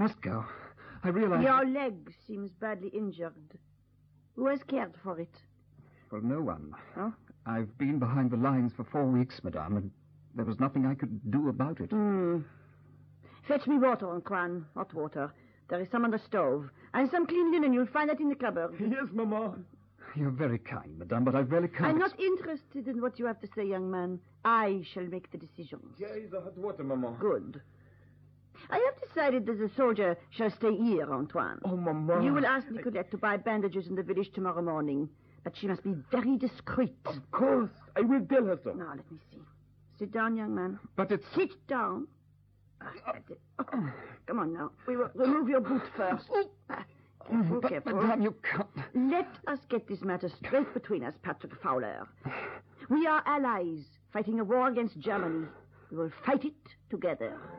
must go. I realize... Your leg seems badly injured. Who has cared for it? Well, no one. Huh? I've been behind the lines for 4 weeks, madame, and there was nothing I could do about it. Fetch me water, Antoine. Hot water. There is some on the stove. And some clean linen. You'll find that in the cupboard. Yes, Maman. You're very kind, madame, but I really can't... I'm not interested in what you have to say, young man. I shall make the decisions. Here is the hot water, Maman. Good. I have decided that the soldier shall stay here, Antoine. Oh, Maman. You will ask Nicolette to buy bandages in the village tomorrow morning. But she must be very discreet. Of course. I will tell her so. Now, let me see. Sit down, young man. But it's... Sit down. Come on now. We will remove your boot first. Careful, But, careful. madame, you can't... Let us get this matter straight between us, Patrick Fowler. We are allies fighting a war against Germany. We will fight it together.